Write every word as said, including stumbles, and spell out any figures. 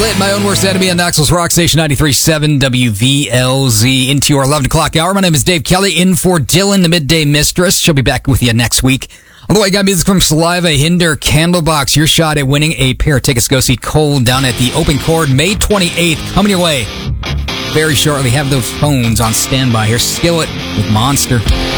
Split, My Own Worst Enemy on Knoxville's Rock Station ninety-three point seven W V L Z into our eleven o'clock hour. My name is Dave Kelly, in for Dylan, the Midday Mistress. She'll be back with you next week. On the way, got music from Saliva, Hinder, Candlebox. Your shot at winning a pair of tickets to go see Cole down at the Open Chord May twenty-eighth. Coming your way very shortly. Have those phones on standby. Here's Skillet with Monster.